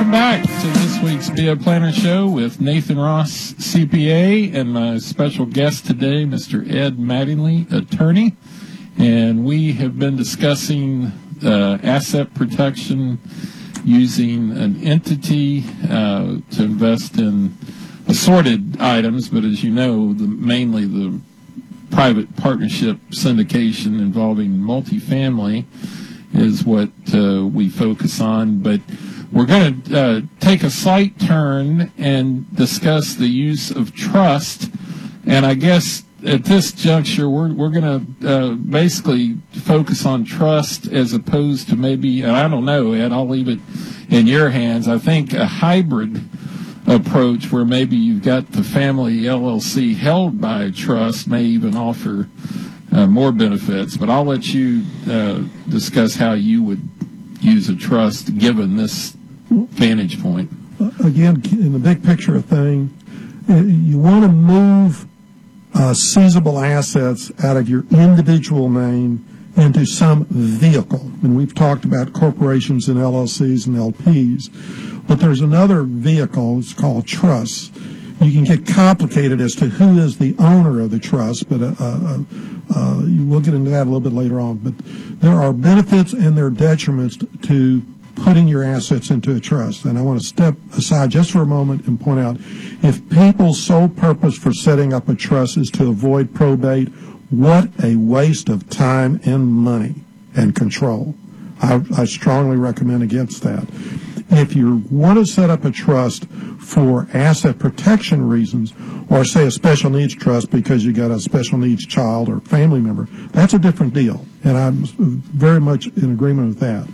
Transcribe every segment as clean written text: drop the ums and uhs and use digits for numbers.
Welcome back to this week's Be a Planner Show with Nathan Ross, CPA, and my special guest today, Mr. Ed Mattingly, attorney. And we have been discussing asset protection using an entity to invest in assorted items, but as you know, mainly the private partnership syndication involving multifamily is what we focus on. But we're going to take a slight turn and discuss the use of trust. And I guess at this juncture, we're going to basically focus on trust as opposed to maybe, and I don't know, Ed, I'll leave it in your hands. I think a hybrid approach where maybe you've got the family LLC held by a trust may even offer more benefits. But I'll let you discuss how you would use a trust given this vantage point. Again, in the big picture of thing, you want to move seizable assets out of your individual name into some vehicle. And we've talked about corporations and LLCs and LPs. But there's another vehicle, it's called trusts. You can get complicated as to who is the owner of the trust, but we'll get into that a little bit later on. But there are benefits and there are detriments to putting your assets into a trust. And I want to step aside just for a moment and point out, if people's sole purpose for setting up a trust is to avoid probate, what a waste of time and money and control. I strongly recommend against that. If you want to set up a trust for asset protection reasons, or say a special needs trust because you got a special needs child or family member, that's a different deal. And I'm very much in agreement with that.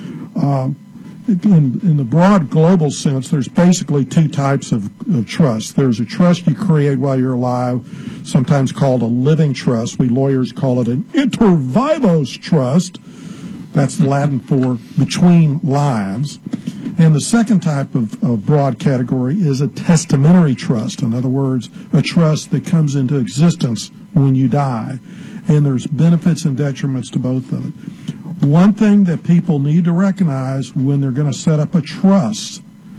In the broad global sense, there's basically two types of trust. There's a trust you create while you're alive, sometimes called a living trust. We lawyers call it an inter vivos trust. That's Latin for between lives. And the second type of broad category is a testamentary trust. In other words, a trust that comes into existence when you die. And there's benefits and detriments to both of it. One thing that people need to recognize when they're going to set up a trust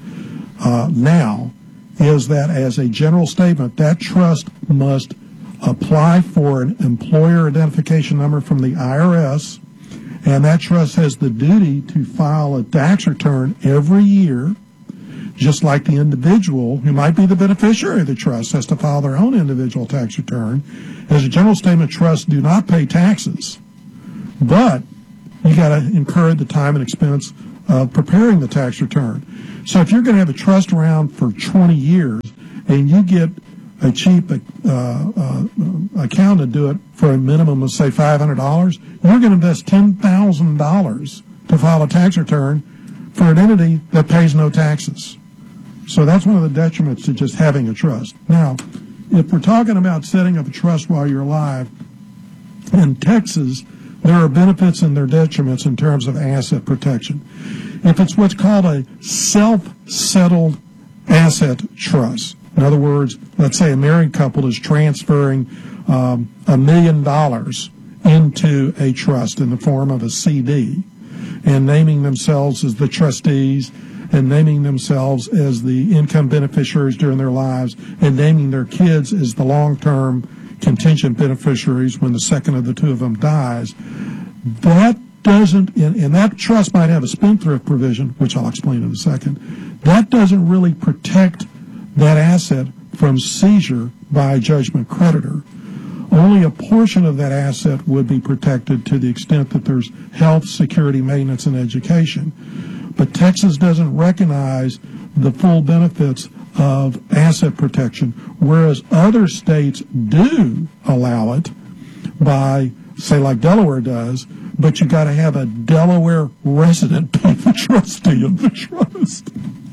now is that as a general statement, that trust must apply for an employer identification number from the IRS, and that trust has the duty to file a tax return every year, just like the individual who might be the beneficiary of the trust has to file their own individual tax return. As a general statement, trusts do not pay taxes, but you got to incur the time and expense of preparing the tax return. So if you're going to have a trust around for 20 years and you get a cheap accountant to do it for a minimum of, say, $500, you're going to invest $10,000 to file a tax return for an entity that pays no taxes. So that's one of the detriments to just having a trust. Now, if we're talking about setting up a trust while you're alive, in Texas, there are benefits and there are detriments in terms of asset protection. If it's what's called a self-settled asset trust, in other words, let's say a married couple is transferring $1 million into a trust in the form of a CD and naming themselves as the trustees and naming themselves as the income beneficiaries during their lives and naming their kids as the long-term contingent beneficiaries when the second of the two of them dies. That doesn't, and that trust might have a spendthrift provision, which I'll explain in a second. That doesn't really protect that asset from seizure by a judgment creditor. Only a portion of that asset would be protected to the extent that there's health, security, maintenance, and education. But Texas doesn't recognize the full benefits of asset protection, whereas other states do allow it by, say, like Delaware does, but you got to have a Delaware resident be the trustee of the trust.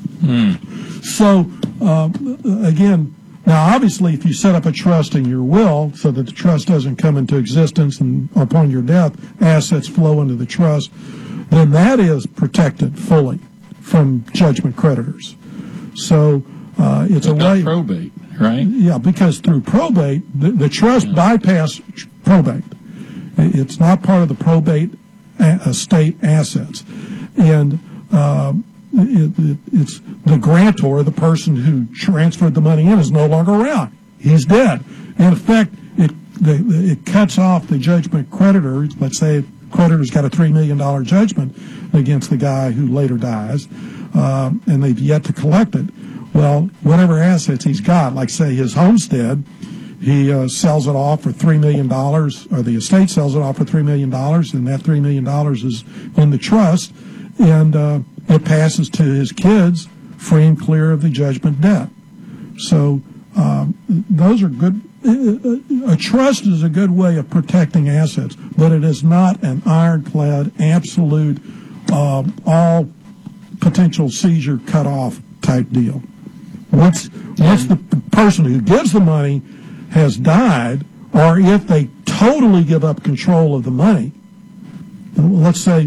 So, again, now obviously if you set up a trust in your will so that the trust doesn't come into existence and upon your death assets flow into the trust, then that is protected fully from judgment creditors. So it's a way. Probate, right? Yeah, because through probate, the trust bypass probate. It's not part of the probate estate assets. And it's the grantor, the person who transferred the money in, is no longer around. He's dead. In effect, it cuts off the judgment creditor. Let's say creditor's got a $3 million judgment against the guy who later dies, and they've yet to collect it. Well, whatever assets he's got, like say his homestead, he sells it off for $3 million, or the estate sells it off for $3 million, and that $3 million is in the trust, and it passes to his kids free and clear of the judgment debt. So those are good. A trust is a good way of protecting assets, but it is not an ironclad, absolute, all potential seizure cut off type deal. Once the person who gives the money has died, or if they totally give up control of the money, let's say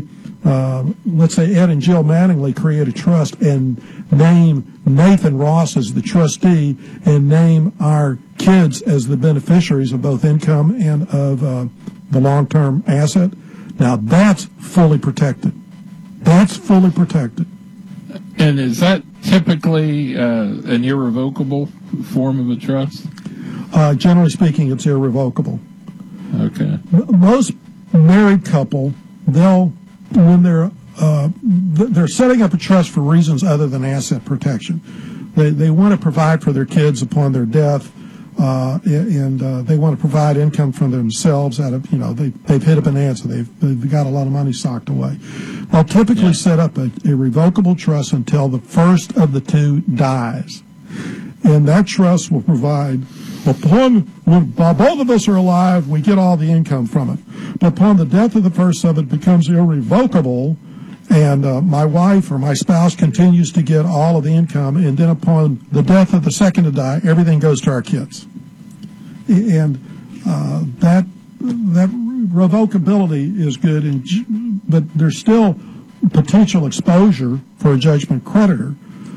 Ed and Jill Mattingly create a trust and name Nathan Ross as the trustee and name our kids as the beneficiaries of both income and of the long-term asset. Now that's fully protected. That's fully protected. And is that typically an irrevocable form of a trust? Generally speaking, it's irrevocable. Okay. Most married couple, when they're setting up a trust for reasons other than asset protection. They want to provide for their kids upon their death, and they want to provide income for themselves out of, they've hit a bonanza. They've got a lot of money socked away. They'll typically set up a revocable trust until the first of the two dies. And that trust will provide, while both of us are alive, we get all the income from it. But upon the death of the first of it becomes irrevocable, and my wife or my spouse continues to get all of the income, and then upon the death of the second to die, everything goes to our kids. And that revocability is good, but there's still potential exposure for a judgment creditor.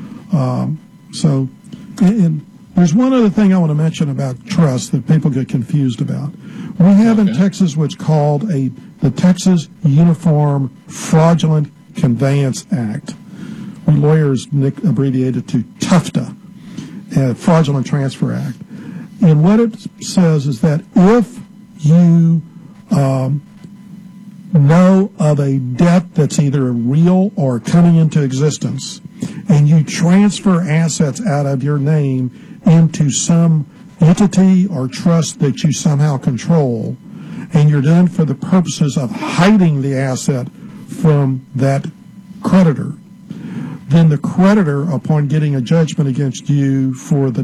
And there's one other thing I want to mention about trust that people get confused about. We have in Texas what's called the Texas Uniform Fraudulent Conveyance Act. We lawyers abbreviate it to TUFTA, Fraudulent Transfer Act. And what it says is that if you know of a debt that's either real or coming into existence, and you transfer assets out of your name into some entity or trust that you somehow control, and you're done for the purposes of hiding the asset from that creditor, then the creditor, upon getting a judgment against you for the